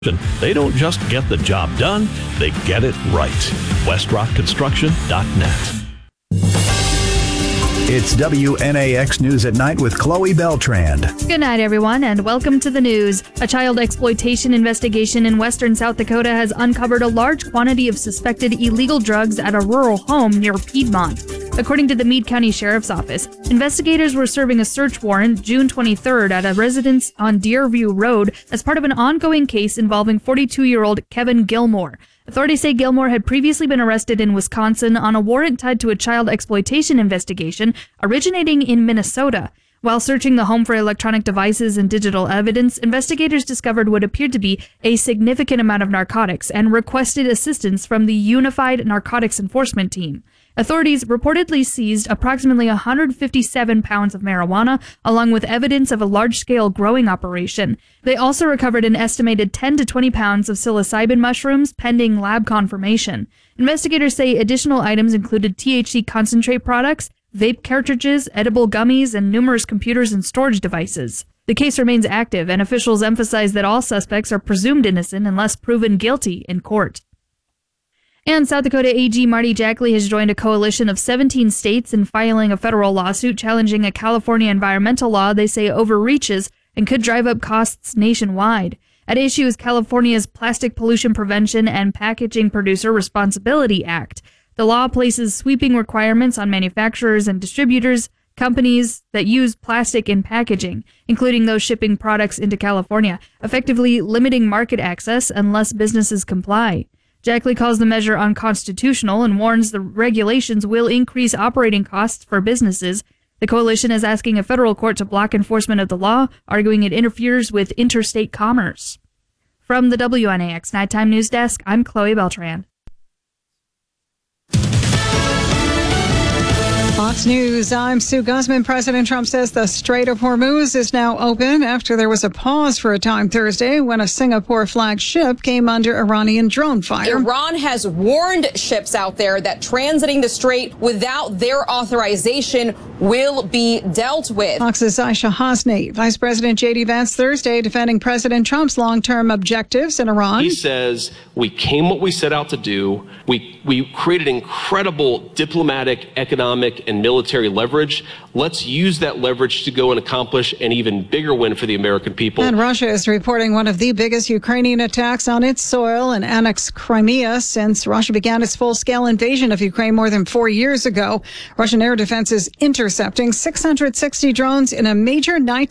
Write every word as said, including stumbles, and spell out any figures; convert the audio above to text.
They don't just get the job done, they get it right. west rock construction dot net. It's W N A X News at Night with Chloe Beltrand. Good night, everyone, and welcome to the news. A child exploitation investigation in western South Dakota has uncovered a large quantity of suspected illegal drugs at a rural home near Piedmont. According to the Meade County Sheriff's Office, investigators were serving a search warrant June twenty-third at a residence on Deerview Road as part of an ongoing case involving forty-two-year-old Kevin Gilmore. Authorities say Gilmore had previously been arrested in Wisconsin on a warrant tied to a child exploitation investigation originating in Minnesota. While searching the home for electronic devices and digital evidence, investigators discovered what appeared to be a significant amount of narcotics and requested assistance from the Unified Narcotics Enforcement Team. Authorities reportedly seized approximately one hundred fifty-seven pounds of marijuana, along with evidence of a large-scale growing operation. They also recovered an estimated ten to twenty pounds of psilocybin mushrooms, pending lab confirmation. Investigators say additional items included T H C concentrate products, vape cartridges, edible gummies, and numerous computers and storage devices. The case remains active, and officials emphasize that all suspects are presumed innocent unless proven guilty in court. And South Dakota A G Marty Jackley has joined a coalition of seventeen states in filing a federal lawsuit challenging a California environmental law they say overreaches and could drive up costs nationwide. At issue is California's Plastic Pollution Prevention and Packaging Producer Responsibility Act. The law places sweeping requirements on manufacturers and distributors, companies that use plastic in packaging, including those shipping products into California, effectively limiting market access unless businesses comply. Jackley calls the measure unconstitutional and warns the regulations will increase operating costs for businesses. The coalition is asking a federal court to block enforcement of the law, arguing it interferes with interstate commerce. From the W N A X Nighttime News Desk, I'm Chloe Beltrand. Fox News, I'm Sue Guzman. President Trump says the Strait of Hormuz is now open after there was a pause for a time Thursday when a Singapore flagged ship came under Iranian drone fire. Iran has warned ships out there that transiting the strait without their authorization will be dealt with. Fox's Aisha Hasni. Vice President J D Vance Thursday defending President Trump's long-term objectives in Iran. He says, we came what we set out to do. We, we created incredible diplomatic, economic, and military leverage. Let's use that leverage to go and accomplish an even bigger win for the American people. And Russia is reporting one of the biggest Ukrainian attacks on its soil and annexed Crimea since Russia began its full-scale invasion of Ukraine more than four years ago. Russian air defense is intercepting six hundred sixty drones in a major night